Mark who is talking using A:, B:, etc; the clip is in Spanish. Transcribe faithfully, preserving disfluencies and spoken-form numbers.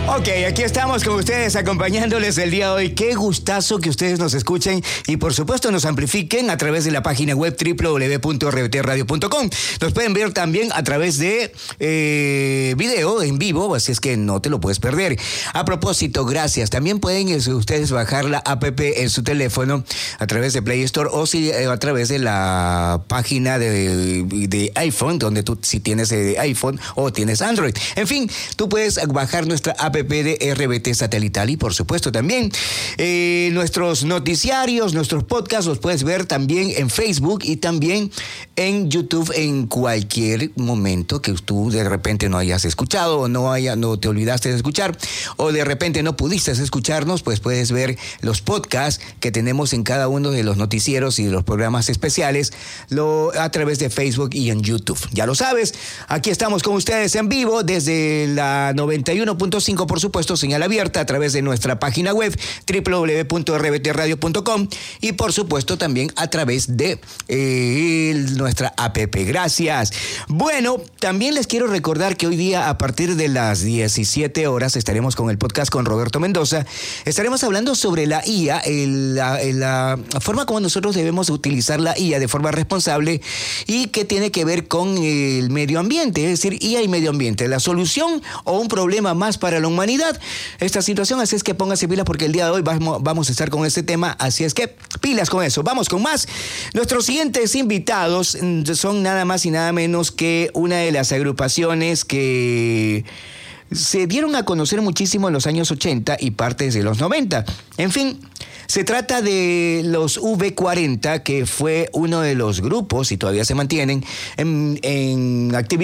A: Ok, aquí estamos con ustedes acompañándoles el día de hoy. Qué gustazo que ustedes nos escuchen y por supuesto nos amplifiquen a través de la página web doble u doble u doble u punto r b t radio punto com. Nos pueden ver también a través de eh, video en vivo, así es que no te lo puedes perder. A propósito, gracias. También pueden es, ustedes bajar la app en su teléfono a través de Play Store o si, eh, a través de la página de, de iPhone, donde tú si tienes eh, iPhone o tienes Android. En fin, tú puedes bajar nuestra app de R B T Satelital y por supuesto también eh, nuestros noticiarios, nuestros podcasts los puedes ver también en Facebook y también en YouTube en cualquier momento que tú de repente no hayas escuchado o no, haya, no te olvidaste de escuchar o de repente no pudiste escucharnos, pues puedes ver los podcasts que tenemos en cada uno de los noticieros y de los programas especiales lo, a través de Facebook y en YouTube. Ya lo sabes, aquí estamos con ustedes en vivo desde la noventa y uno punto cinco, por supuesto, señal abierta a través de nuestra página web doble u doble u doble u punto r b t radio punto com y por supuesto también a través de eh, nuestra app. Gracias. Bueno, también les quiero recordar que hoy día a partir de las diecisiete horas estaremos con el podcast con Roberto Mendoza. Estaremos hablando sobre la I A, el, la, la forma como nosotros debemos utilizar la I A de forma responsable y que tiene que ver con el medio ambiente, es decir, I A y medio ambiente, la solución o un problema más para la humanidad. Esta situación, así es que póngase pilas porque el día de hoy vamos, vamos a estar con este tema, así es que pilas con eso. Vamos con más. Nuestros siguientes invitados son nada más y nada menos que una de las agrupaciones que se dieron a conocer muchísimo en los años ochenta y partes de los noventa. En fin, se trata de los V cuarenta, que fue uno de los grupos, y todavía se mantienen, en, en actividad